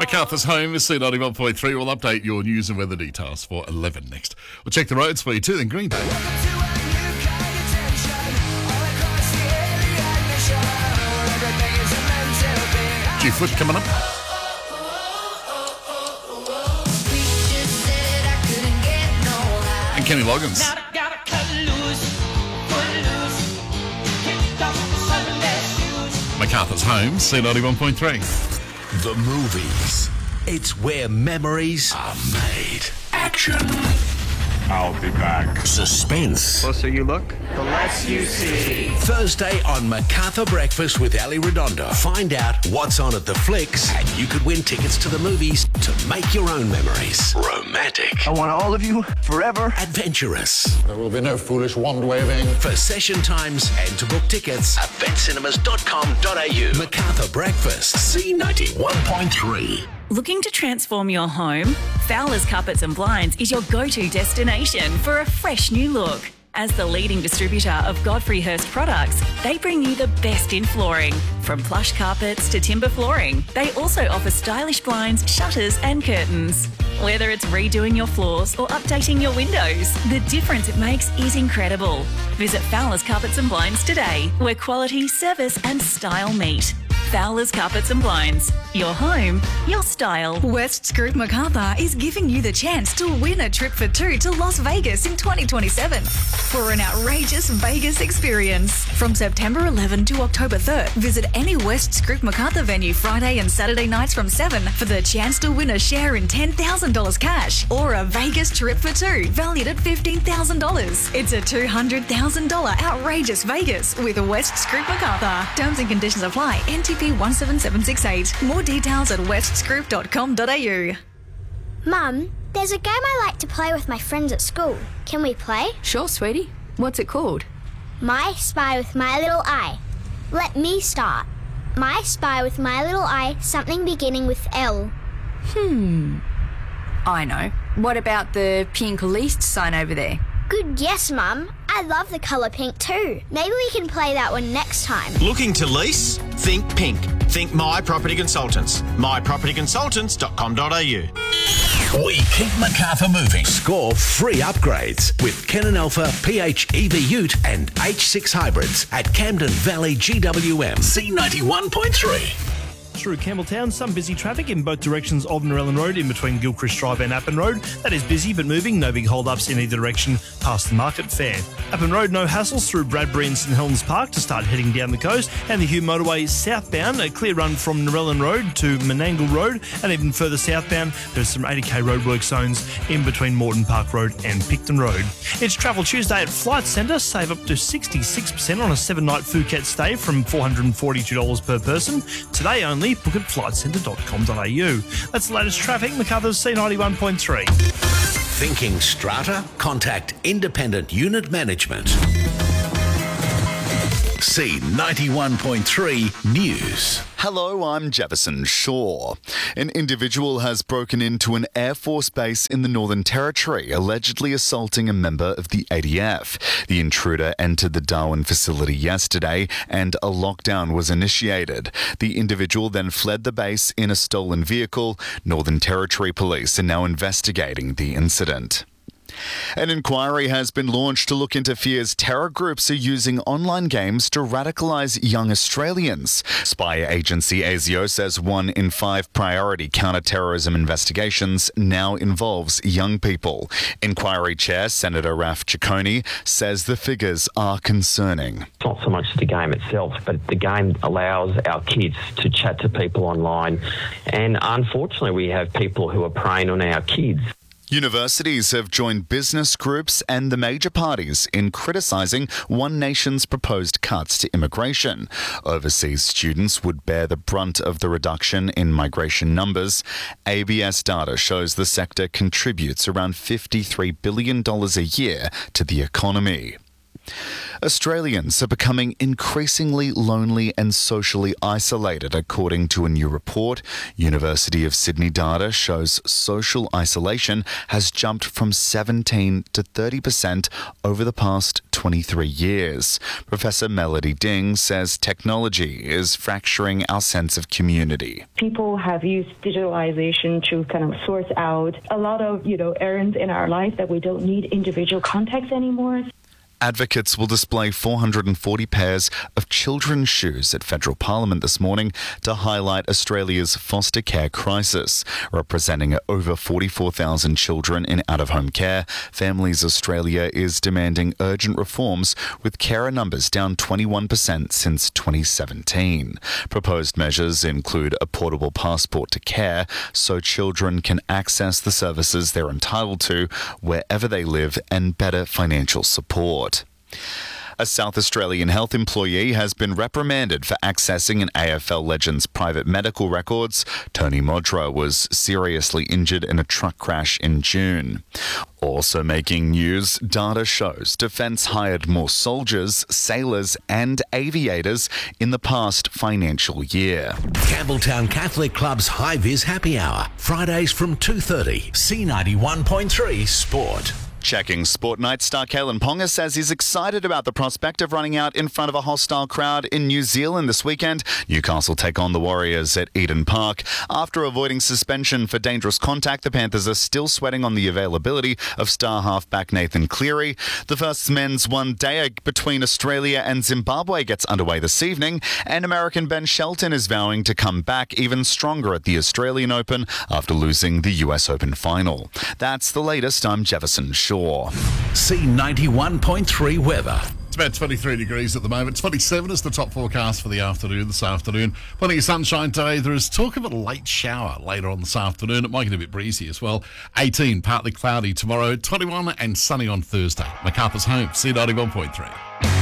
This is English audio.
MacArthur's home is C91.3. We'll update your news and weather details for 11 next. We'll check the roads for you too, then Green Day. G-Foot coming up. And Kenny Loggins. MacArthur's home, C91.3. The movies. It's where memories are made. Action. I'll be back. Suspense. The closer you look, the less you see. Thursday on MacArthur Breakfast with Ali Redondo. Find out what's on at the flicks, and you could win tickets to the movies to make your own memories. Romantic. I want all of you forever. Adventurous. There will be no foolish wand waving. For session times and to book tickets, at betcinemas.com.au. MacArthur Breakfast, C91.3. Looking to transform your home? Fowler's Carpets and Blinds is your go-to destination for a fresh new look. As the leading distributor of Godfrey Hirst products, they bring you the best in flooring. From plush carpets to timber flooring, they also offer stylish blinds, shutters and curtains. Whether it's redoing your floors or updating your windows, the difference it makes is incredible. Visit Fowler's Carpets and Blinds today, where quality, service and style meet. Fowler's Carpets and Blinds. Your home, your style. West's Group MacArthur is giving you the chance to win a trip for two to Las Vegas in 2027 for an outrageous Vegas experience. From September 11 to October 3rd, visit any West's Group MacArthur venue Friday and Saturday nights from 7 for the chance to win a share in $10,000 cash or a Vegas trip for two valued at $15,000. It's a $200,000 outrageous Vegas with West's Group MacArthur. Terms and conditions apply. NTP 17768. More details at westsgroup.com.au. Mum, there's a game I like to play with my friends at school. Can we play? Sure, sweetie. What's it called? My Spy with My Little Eye. Let me start. My Spy with My Little Eye, something beginning with L. I know. What about the pink least sign over there? Good guess, Mum. I love the colour pink too. Maybe we can play that one next time. Looking to lease? Think pink. Think My Property Consultants. mypropertyconsultants.com.au. We keep MacArthur moving. Score free upgrades with Ken and Alpha PHEV Ute and H6 hybrids at Camden Valley GWM. C91.3. Through Campbelltown, some busy traffic in both directions of Narellan Road in between Gilchrist Drive and Appin Road. That is busy but moving, no big hold-ups in either direction past the Market Fair. Appin Road, no hassles through Bradbury and St Helens Park to start heading down the coast, and the Hume Motorway southbound, a clear run from Narellan Road to Menangle Road, and even further southbound, there's some 80k roadwork zones in between Moreton Park Road and Picton Road. It's Travel Tuesday at Flight Centre. Save up to 66% on a 7-night Phuket stay from $442 per person. Today only. Book at flightcentre.com.au. That's the latest traffic. MacArthur's C91.3. Thinking strata? Contact Independent Unit Management. C91.3 News. Hello, I'm Jefferson Shaw. An individual has broken into an Air Force base in the Northern Territory, allegedly assaulting a member of the ADF. The intruder entered the Darwin facility yesterday and a lockdown was initiated. The individual then fled the base in a stolen vehicle. Northern Territory Police are now investigating the incident. An inquiry has been launched to look into fears terror groups are using online games to radicalise young Australians. Spy agency ASIO says 1 in 5 priority counter-terrorism investigations now involves young people. Inquiry Chair Senator Raf Ciccone says the figures are concerning. It's not so much the game itself, but the game allows our kids to chat to people online. And unfortunately, we have people who are preying on our kids. Universities have joined business groups and the major parties in criticising One Nation's proposed cuts to immigration. Overseas students would bear the brunt of the reduction in migration numbers. ABS data shows the sector contributes around $53 billion a year to the economy. Australians are becoming increasingly lonely and socially isolated, according to a new report. University of Sydney data shows social isolation has jumped from 17 to 30% over the past 23 years. Professor Melody Ding says technology is fracturing our sense of community. People have used digitalization to kind of source out a lot of, errands in our life that we don't need individual contacts anymore. Advocates will display 440 pairs of children's shoes at Federal Parliament this morning to highlight Australia's foster care crisis. Representing over 44,000 children in out-of-home care, Families Australia is demanding urgent reforms, with carer numbers down 21% since 2017. Proposed measures include a portable passport to care so children can access the services they're entitled to wherever they live, and better financial support. A South Australian health employee has been reprimanded for accessing an AFL legend's private medical records. Tony Modra was seriously injured in a truck crash in June. Also making news, data shows Defence hired more soldiers, sailors and aviators in the past financial year. Campbelltown Catholic Club's High Vis Happy Hour, Fridays from 2:30. C91.3 Sport. Checking Sport Night star Kalen Ponga says he's excited about the prospect of running out in front of a hostile crowd in New Zealand this weekend. Newcastle take on the Warriors at Eden Park. After avoiding suspension for dangerous contact, the Panthers are still sweating on the availability of star halfback Nathan Cleary. The first men's one-day between Australia and Zimbabwe gets underway this evening, and American Ben Shelton is vowing to come back even stronger at the Australian Open after losing the US Open final. That's the latest. I'm Jefferson Shaw. C91.3 weather. It's about 23 degrees at the moment. 27 is the top forecast for the afternoon this afternoon. Plenty of sunshine today. There is talk of a late shower later on this afternoon. It might get a bit breezy as well. 18, partly cloudy tomorrow. 21 and sunny on Thursday. MacArthur's home, C91.3.